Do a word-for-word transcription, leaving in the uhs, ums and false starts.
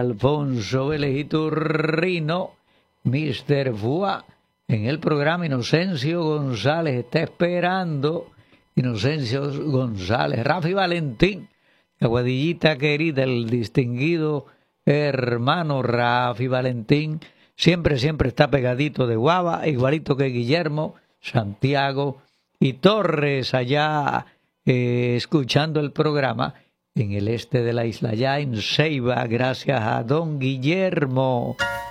Alfonso Vélez Iturrino, mister Fua, en el programa Inocencio González está esperando. Inocencio González, Rafi Valentín, aguadillita querida, el distinguido hermano Rafi Valentín, siempre, siempre está pegadito de Guava, igualito que Guillermo, Santiago y Torres, allá eh, escuchando el programa en el este de la isla, ya en Ceiba, gracias a don Guillermo.